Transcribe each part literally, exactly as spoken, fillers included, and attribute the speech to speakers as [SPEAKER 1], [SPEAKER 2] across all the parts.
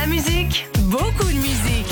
[SPEAKER 1] la musique, beaucoup de musique.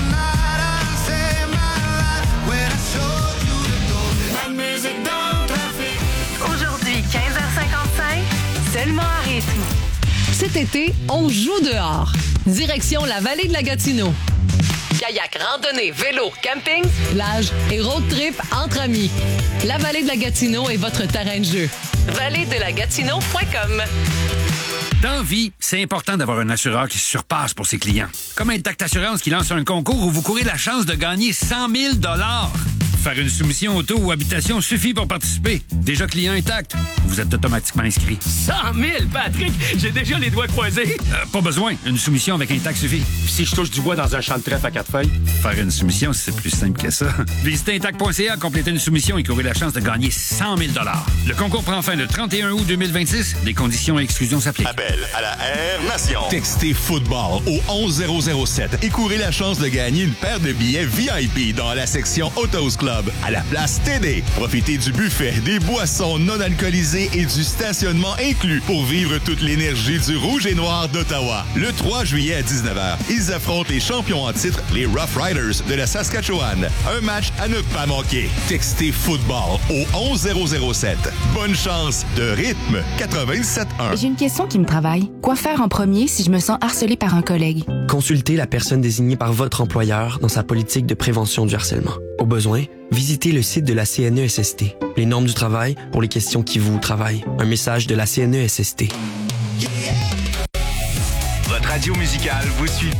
[SPEAKER 1] Aujourd'hui, quinze heures cinquante-cinq, seulement à rythme.
[SPEAKER 2] Cet été, on joue dehors. Direction la vallée de la Gatineau. Kayak, randonnée, vélo, camping, plage et road trip entre amis. La vallée de la Gatineau est votre terrain de jeu. vallée de la gatineau point com.
[SPEAKER 3] Dans vie, c'est important d'avoir un assureur qui se surpasse pour ses clients. Comme Intact Assurance qui lance un concours où vous courez la chance de gagner cent mille dollars. Faire une soumission auto ou habitation suffit pour participer. Déjà client Intact, vous êtes automatiquement inscrit.
[SPEAKER 4] cent mille, Patrick! J'ai déjà les doigts croisés.
[SPEAKER 3] Euh, pas besoin. Une soumission avec Intact suffit.
[SPEAKER 4] Puis si je touche du bois dans un champ de trèfle à quatre feuilles?
[SPEAKER 3] Faire une soumission, c'est plus simple que ça. Visitez intact point c a, complétez une soumission et courez la chance de gagner cent mille dollars. Le concours prend fin le trente et un août deux mille vingt-six. Des conditions et exclusions s'appliquent.
[SPEAKER 5] Appel à la Air Nation. Textez football au onze zéro zéro sept et courez la chance de gagner une paire de billets V I P dans la section Autos Club à la place T D. Profitez du buffet, des boissons non alcoolisées et du stationnement inclus pour vivre toute l'énergie du Rouge et Noir d'Ottawa. Le trois juillet à dix-neuf heures, ils affrontent les champions en titre, les Rough Riders de la Saskatchewan. Un match à ne pas manquer. Textez football au onze zéro zéro sept. Bonne chance de rythme quatre-vingt-sept un.
[SPEAKER 6] J'ai une question qui me travaille. Quoi faire en premier si je me sens harcelée par un collègue?
[SPEAKER 7] Consultez la personne désignée par votre employeur dans sa politique de prévention du harcèlement. Au besoin, visitez le site de la C N E S S T. Les normes du travail pour les questions qui vous travaillent. Un message de la C N E S S T.
[SPEAKER 5] Votre radio musicale vous suit